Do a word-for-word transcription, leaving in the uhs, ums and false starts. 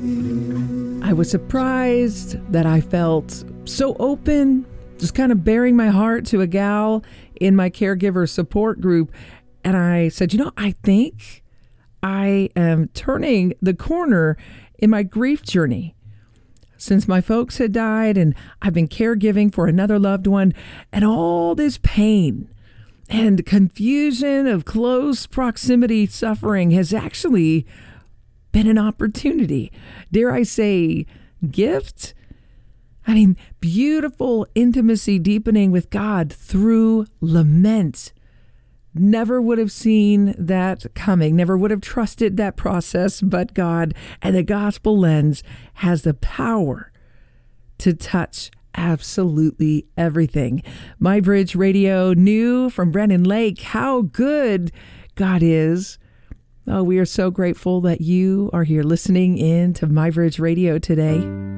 I was surprised that I felt so open, just kind of bearing my heart to a gal in my caregiver support group. And I said, you know, I think I am turning the corner in my grief journey. Since my folks had died and I've been caregiving for another loved one, and all this pain and confusion of close proximity suffering has actually been an opportunity. Dare I say, gift? I mean, beautiful intimacy deepening with God through lament. Never would have seen that coming, never would have trusted that process, but God. And the gospel lens has the power to touch absolutely everything. My Bridge Radio knew from Brennan Lake how good God is. Oh, we are so grateful that you are here listening in to My Bridge Radio today.